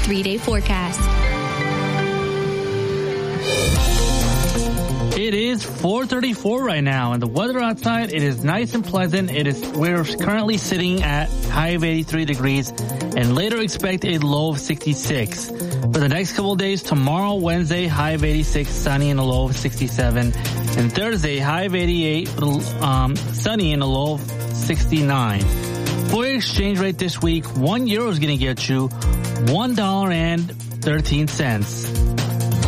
3-day forecast. It is 4:34 right now, and the weather outside, it is nice and pleasant. We're currently sitting at high of 83 degrees, and later expect a low of 66. For the next couple of days, tomorrow, Wednesday, high of 86, sunny and a low of 67. And Thursday, high of 88, sunny and a low of 69. For your exchange rate this week, €1 is going to get you $1.13.